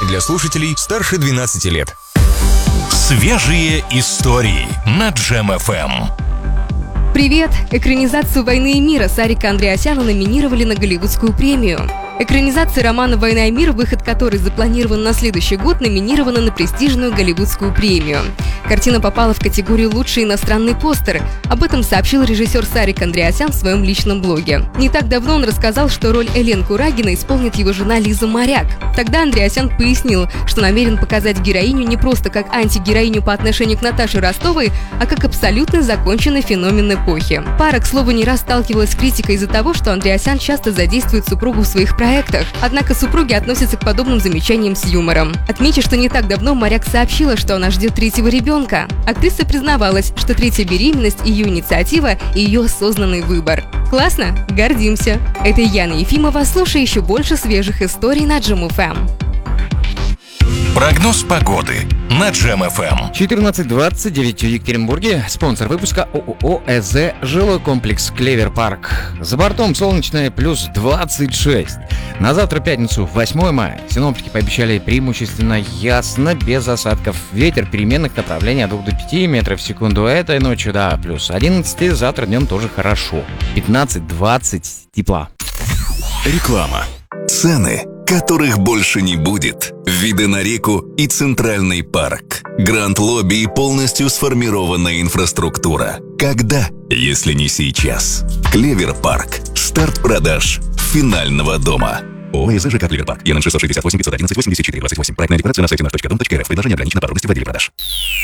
для слушателей старше 12 лет. Свежие истории на Джем FM. Привет! Экранизацию «Войны и мира» Сарика Андреасяна номинировали на Голливудскую премию. Экранизация романа «Война и мир», выход которой запланирован на следующий год, номинирована на престижную Голливудскую премию. Картина попала в категорию «Лучший иностранный постер». Об этом сообщил режиссер Сарик Андреасян в своем личном блоге. Не так давно он рассказал, что роль Элен Курагина исполнит его жена Лиза Моряк. Тогда Андреасян пояснил, что намерен показать героиню не просто как антигероиню по отношению к Наташе Ростовой, а как абсолютно законченный феномен эпохи. Пара, к слову, не раз сталкивалась с критикой из-за того, что Андреасян часто задействует супругу в своих проектах. Однако супруги относятся к подобным замечаниям с юмором. Отмечу, что не так давно Моряк сообщила, что она ждет третьего ребенка. Актриса признавалась, что третья беременность – ее инициатива и ее осознанный выбор. Классно? Гордимся! Это Яна Ефимова. Слушай еще больше свежих историй на Джем FM. Прогноз погоды на Джем FM. 14:29 в Екатеринбурге. Спонсор выпуска ООО «ЭЗ», жилой комплекс «Клевер Парк». За бортом солнечное плюс 26. На завтра, пятницу, 8 мая, синоптики пообещали преимущественно ясно, без осадков. Ветер переменных направлений от 2 до 5 метров в секунду. Этой ночью, да, плюс 11. Завтра днем тоже хорошо. 15-20 тепла. Реклама. Цены, которых больше не будет. Виды на реку и Центральный парк. Гранд-лобби и полностью сформированная инфраструктура. Когда, если не сейчас? Клевер Парк. Старт продаж финального дома. ООО «ЖК Клевер Парк». ЕНН 668 511 84 28. Проектная декларация на сайте наш.дом.рф. Предложение ограничено по трудности вводили продаж.